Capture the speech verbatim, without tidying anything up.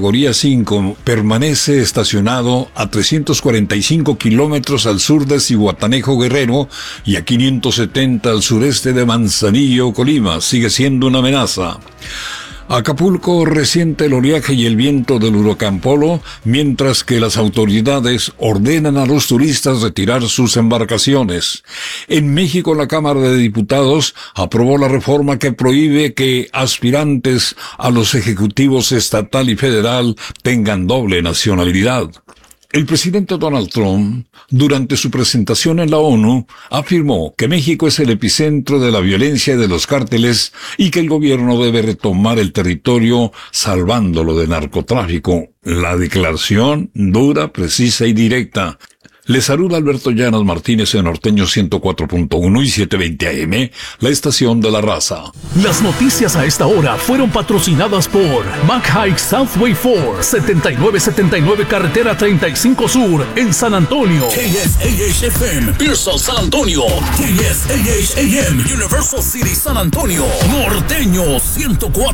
categoría cinco permanece estacionado a trescientos cuarenta y cinco kilómetros al sur de Zihuatanejo, Guerrero, y a quinientos setenta al sureste de Manzanillo, Colima. Sigue siendo una amenaza. Acapulco resiente el oleaje y el viento del huracán Polo, mientras que las autoridades ordenan a los turistas retirar sus embarcaciones. En México, la Cámara de Diputados aprobó la reforma que prohíbe que aspirantes a los ejecutivos estatal y federal tengan doble nacionalidad. El presidente Donald Trump, durante su presentación en la ONU, afirmó que México es el epicentro de la violencia de los cárteles y que el gobierno debe retomar el territorio salvándolo de narcotráfico. La declaración dura, precisa y directa. Le saluda Alberto Llanas Martínez en Norteño ciento cuatro punto uno y setecientos veinte A M, la estación de la raza. Las noticias a esta hora fueron patrocinadas por Mac Hike Southway cuatro, setenta y nueve setenta y nueve Carretera treinta y cinco Sur, en San Antonio. K S A H F M, Pearsall, San Antonio. K S A H A M, Universal City, San Antonio. Norteño ciento cuatro.